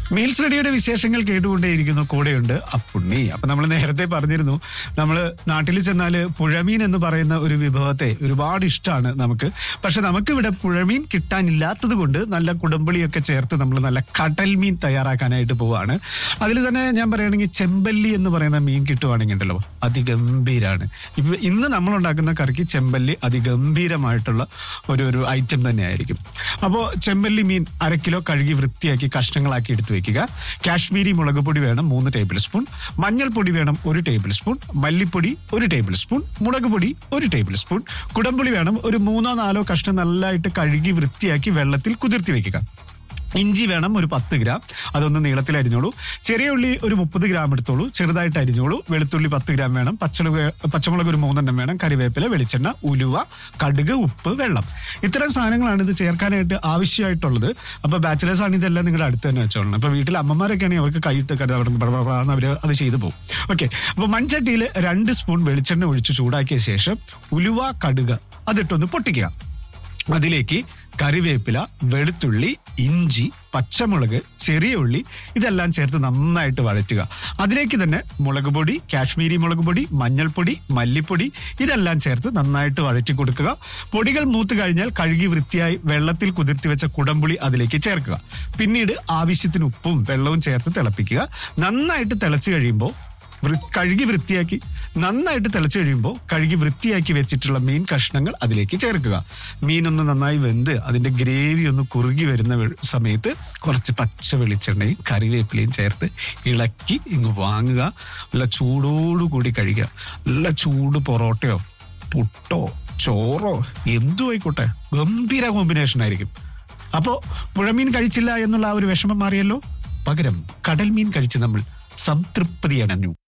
Meals റെഡിയുടെ വിശേഷങ്ങൾ കേട്ടുകൊണ്ടേയിരിക്കുന്നു. കൂടെയുണ്ട് അപ്പുണ്ണി. അപ്പൊ നമ്മൾ നേരത്തെ പറഞ്ഞിരുന്നു, നമ്മൾ നാട്ടിൽ ചെന്നാല് പുഴമീൻ എന്ന് പറയുന്ന ഒരു വിഭവത്തെ ഒരുപാട് ഇഷ്ടമാണ് നമുക്ക്. പക്ഷെ നമുക്കിവിടെ പുഴമീൻ കിട്ടാനില്ലാത്തത് കൊണ്ട് നല്ല കുടംപുളിയൊക്കെ ചേർത്ത് നമ്മൾ നല്ല കടൽ മീൻ തയ്യാറാക്കാനായിട്ട് പോവാണ്. അതിൽ തന്നെ ഞാൻ പറയുകയാണെങ്കിൽ ചെമ്പല്ലി എന്ന് പറയുന്ന മീൻ കിട്ടുവാണെങ്കിൽ ഉണ്ടല്ലോ, അതിഗംഭീരാണ്. ഇപ്പൊ ഇന്ന് നമ്മൾ ഉണ്ടാക്കുന്ന കറിക്ക് ചെമ്പല്ലി അതിഗംഭീരമായിട്ടുള്ള ഒരു ഐറ്റം തന്നെയായിരിക്കും. അപ്പോൾ ചെമ്പല്ലി മീൻ 1/2 കിലോ കഴുകി വൃത്തിയാക്കി കഷ്ണങ്ങളാക്കി എടുത്തു വെക്കുക. കാശ്മീരി മുളക് പൊടി വേണം 3 ടേബിൾ സ്പൂൺ, മഞ്ഞൾപ്പൊടി വേണം 1 ടേബിൾ സ്പൂൺ, മല്ലിപ്പൊടി 1 ടേബിൾ സ്പൂൺ, മുളക് പൊടി 1 ടേബിൾ സ്പൂൺ, കുടംപുളി വേണം ഒരു 3-4 കഷ്ണം നല്ലതായിട്ട് കഴുകി വൃത്തിയാക്കി വെള്ളത്തിൽ കുതിർത്തി വെക്കുക. ഇഞ്ചി വേണം ഒരു 10 ഗ്രാം, അതൊന്ന് നീളത്തിൽ അരിഞ്ഞോളൂ. ചെറിയ ഉള്ളി ഒരു 30 ഗ്രാം എടുത്തോളൂ, ചെറുതായിട്ട് അരിഞ്ഞോളൂ. വെളുത്തുള്ളി 10 ഗ്രാം വേണം. പച്ചമുളക് ഒരു 3 എണ്ണം വേണം. കറിവേപ്പില, വെളിച്ചെണ്ണ, ഉലുവ, കടുക്, ഉപ്പ്, വെള്ളം. ഇത്തരം സാധനങ്ങളാണ് ഇത് ചേർക്കാനായിട്ട് ആവശ്യമായിട്ടുള്ളത്. അപ്പൊ ബാച്ചിലേഴ്സ് ആണ് ഇതെല്ലാം നിങ്ങളുടെ അടുത്ത് തന്നെ വെച്ചോളണം. അപ്പൊ വീട്ടിൽ അമ്മമാരൊക്കെ ആണെങ്കിൽ അവർക്ക് കൈയിട്ട് അവർ അത് ചെയ്തു പോകും. ഓക്കെ, അപ്പൊ മൺചട്ടിയിൽ 2 സ്പൂൺ വെളിച്ചെണ്ണ ഒഴിച്ച് ചൂടാക്കിയ ശേഷം ഉലുവ, കടുക് അതിട്ടൊന്ന് പൊട്ടിക്കുക. അതിലേക്ക് കറിവേപ്പില, വെളുത്തുള്ളി, ഇഞ്ചി, പച്ചമുളക്, ചെറിയ ഉള്ളി ഇതെല്ലാം ചേർത്ത് നന്നായിട്ട് വഴറ്റുക. അതിലേക്ക് തന്നെ മുളക് പൊടി, കാശ്മീരി മുളക് പൊടി, മഞ്ഞൾപ്പൊടി, മല്ലിപ്പൊടി ഇതെല്ലാം ചേർത്ത് നന്നായിട്ട് വഴറ്റി കൊടുക്കുക. പൊടികൾ മൂത്ത് കഴിഞ്ഞാൽ കഴുകി വൃത്തിയായി വെള്ളത്തിൽ കുതിർത്തി വെച്ച കുടംപുളി അതിലേക്ക് ചേർക്കുക. പിന്നീട് ആവശ്യത്തിന് ഉപ്പും വെള്ളവും ചേർത്ത് തിളപ്പിക്കുക. നന്നായിട്ട് തിളച്ചു കഴിയുമ്പോൾ കഴുകി വൃത്തിയാക്കി വെച്ചിട്ടുള്ള മീൻ കഷ്ണങ്ങൾ അതിലേക്ക് ചേർക്കുക. മീനൊന്ന് നന്നായി വെന്ത് അതിന്റെ ഗ്രേവി ഒന്ന് കുറുകി വരുന്ന സമയത്ത് കുറച്ച് പച്ച വെളിച്ചെണ്ണയും കറിവേപ്പിലയും ചേർത്ത് ഇളക്കി ഇങ്ങ് വാങ്ങുക. നല്ല ചൂടോടുകൂടി കഴിക്കുക. നല്ല ചൂട് പൊറോട്ടയോ പുട്ടോ ചോറോ എന്തു ആയിക്കോട്ടെ, ഗംഭീര കോമ്പിനേഷൻ ആയിരിക്കും. അപ്പോ പുഴമീൻ കഴിച്ചില്ല എന്നുള്ള ആ ഒരു വിഷമം മാറിയല്ലോ. പകരം കടൽ മീൻ കഴിച്ച് നമ്മൾ സംതൃപ്തി അണഞ്ഞു.